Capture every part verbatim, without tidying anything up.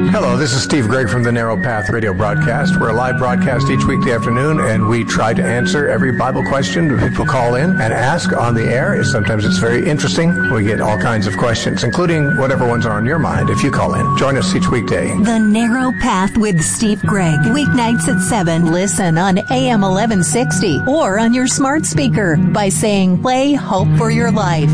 Hello, this is Steve Gregg from the Narrow Path radio broadcast. We're a live broadcast each weekday afternoon, and we try to answer every Bible question that people call in and ask on the air. Sometimes it's very interesting. We get all kinds of questions, including whatever ones are on your mind if you call in. Join us each weekday. The Narrow Path with Steve Gregg. Weeknights at seven. Listen on A M eleven sixty or on your smart speaker by saying, play Hope for Your Life.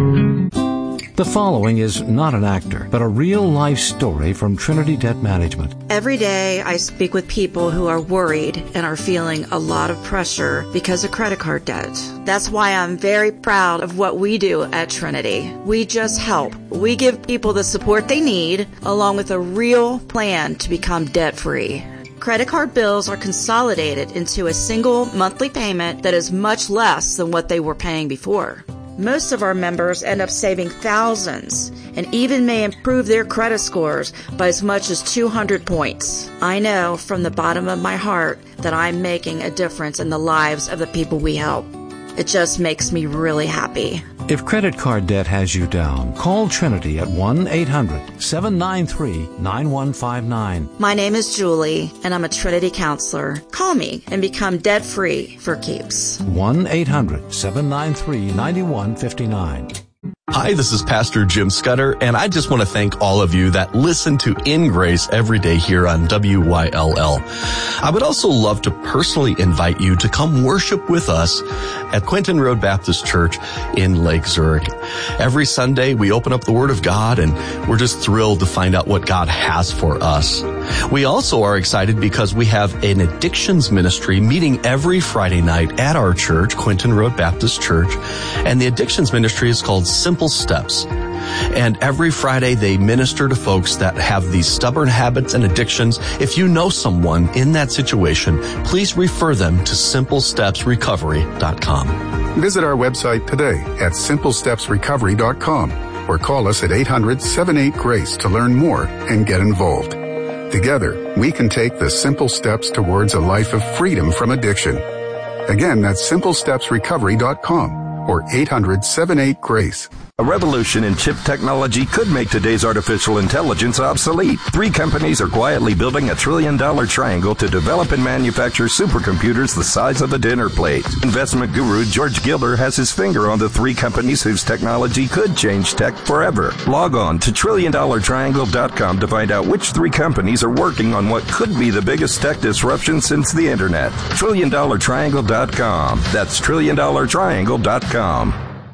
The following is not an actor, but a real-life story from Trinity Debt Management. Every day I speak with people who are worried and are feeling a lot of pressure because of credit card debt. That's why I'm very proud of what we do at Trinity. We just help. We give people the support they need, along with a real plan to become debt-free. Credit card bills are consolidated into a single monthly payment that is much less than what they were paying before. Most of our members end up saving thousands and even may improve their credit scores by as much as two hundred points. I know from the bottom of my heart that I'm making a difference in the lives of the people we help. It just makes me really happy. If credit card debt has you down, call Trinity at one eight hundred seven nine three nine one five nine. My name is Julie, and I'm a Trinity counselor. Call me and become debt-free for keeps. one eight hundred seven nine three nine one five nine. Hi, this is Pastor Jim Scudder, and I just want to thank all of you that listen to In Grace every day here on W Y L L. I would also love to personally invite you to come worship with us at Quinton Road Baptist Church in Lake Zurich. Every Sunday, we open up the Word of God, and we're just thrilled to find out what God has for us. We also are excited because we have an addictions ministry meeting every Friday night at our church, Quinton Road Baptist Church, and the addictions ministry is called Simple Steps. And every Friday they minister to folks that have these stubborn habits and addictions. If you know someone in that situation, please refer them to simple steps recovery dot com. Visit our website today at simple steps recovery dot com or call us at eight hundred seven eight GRACE to learn more and get involved. Together, we can take the simple steps towards a life of freedom from addiction. Again, that's simple steps recovery dot com or eight hundred seven eight GRACE. A revolution in chip technology could make today's artificial intelligence obsolete. Three companies are quietly building a trillion-dollar triangle to develop and manufacture supercomputers the size of a dinner plate. Investment guru George Gilder has his finger on the three companies whose technology could change tech forever. Log on to trillion dollar triangle dot com to find out which three companies are working on what could be the biggest tech disruption since the Internet. trillion dollar triangle dot com. That's trillion dollar triangle dot com.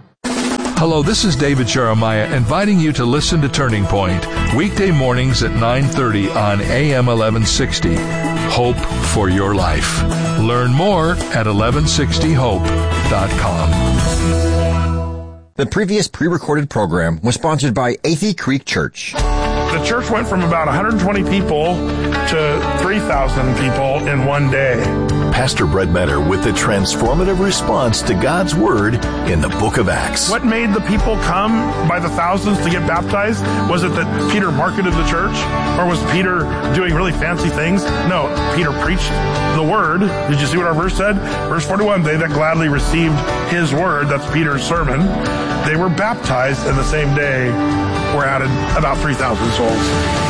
Hello, this is David Jeremiah inviting you to listen to Turning Point, weekday mornings at nine thirty on A M eleven sixty. Hope for your life. Learn more at eleven sixty hope dot com. The previous pre-recorded program was sponsored by Athey Creek Church. The church went from about one hundred twenty people to three thousand people in one day. Pastor Brett Metter with the transformative response to God's Word in the book of Acts. What made the people come by the thousands to get baptized? Was it that Peter marketed the church? Or was Peter doing really fancy things? No, Peter preached the Word. Did you see what our verse said? Verse forty-one, they that gladly received his word, that's Peter's sermon, they were baptized, and the same day were added about three thousand souls.